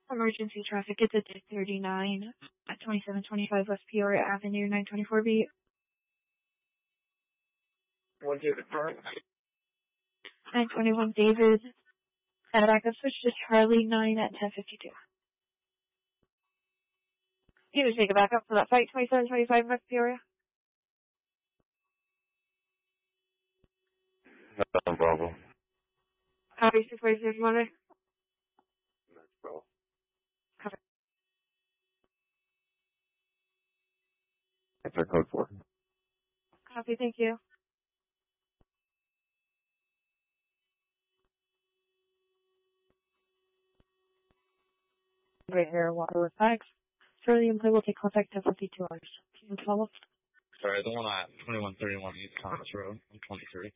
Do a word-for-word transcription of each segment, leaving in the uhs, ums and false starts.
Emergency traffic, it's at thirty-nine at twenty-seven twenty-five West Peoria Avenue, nine twenty-four B. One David Park. nine twenty-one David. And a backup switch to Charlie nine at ten fifty-two. You just take a backup for that fight, twenty-seven twenty-five West Peoria. No problem. Copy, six forty-six Monday. That's cool. Copy. That's our code for. Copy, thank you. Right here, water with bags. Charlie employee will take contact in fifty-two hours. Can you follow? Sorry, the one at twenty-one thirty-one East Thomas Road, I'm twenty-three.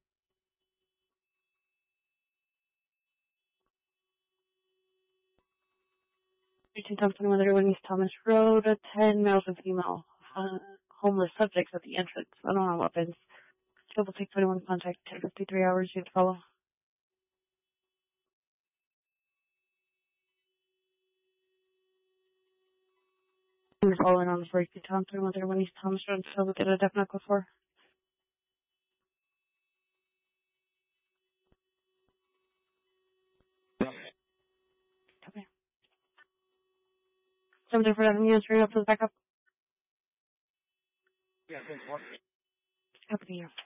eighteen times twenty-one thirty-one East Thomas Road, ten males and female uh, homeless subjects at the entrance. Unarmed weapons. Triple take twenty-one contact, ten fifty-three hours. You have to follow. We're following on the forty-two Tom twenty-one thirty-one East Thomas Road. So look at a definite code four. Okay. Some different avenues. Hurry up for the backup. Yeah, thanks, Mark. Happening here.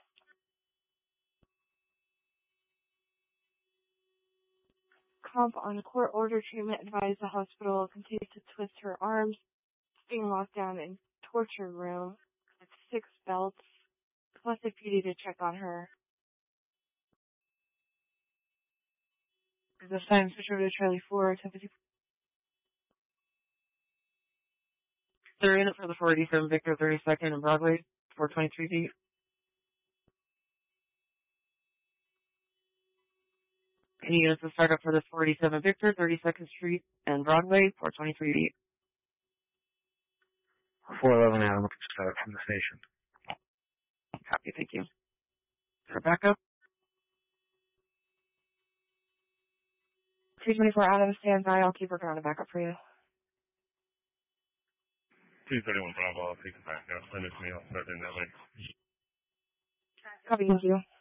Comp on court order treatment advised the hospital continues to twist her arms, being locked down in torture room with six belts, plus a P D to check on her. This time switch over to Charlie four, ten fifty. They're in it for the four eighty-seven Victor thirty-second and Broadway, four twenty-three feet. Any units to start up for the four eighty-seven Victor, thirty-second Street and Broadway, four twenty-three feet. four eleven Adam, start from the station. Copy, thank you. For backup? two twenty-four Adam, stand by. I'll keep working on a backup for you. two thirty-one Bravo, I'll take it back now. Send it to me, I'll start in that way. Copy, thank you.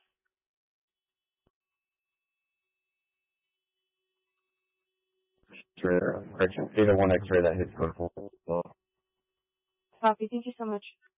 X-ray, either one X-ray that hits code four. Copy, thank you so much.